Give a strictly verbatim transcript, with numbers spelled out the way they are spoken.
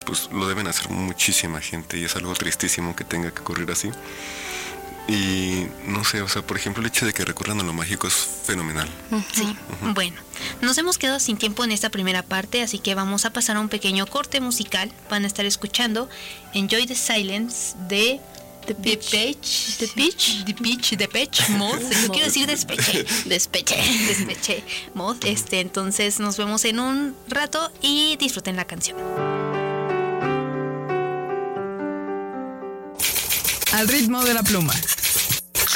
pues lo deben hacer muchísima gente y es algo tristísimo que tenga que ocurrir así. Y no sé, o sea, por ejemplo, el hecho de que recurran a lo mágico es fenomenal. Sí, uh-huh. Bueno, nos hemos quedado sin tiempo en esta primera parte, así que vamos a pasar a un pequeño corte musical. Van a estar escuchando Enjoy the Silence de The Pitch, The Pitch, The Pitch, The Pitch Mode. Yo quiero decir despeche, despeche, despeche Mode. Este, entonces nos vemos en un rato y disfruten la canción. Al ritmo de la pluma.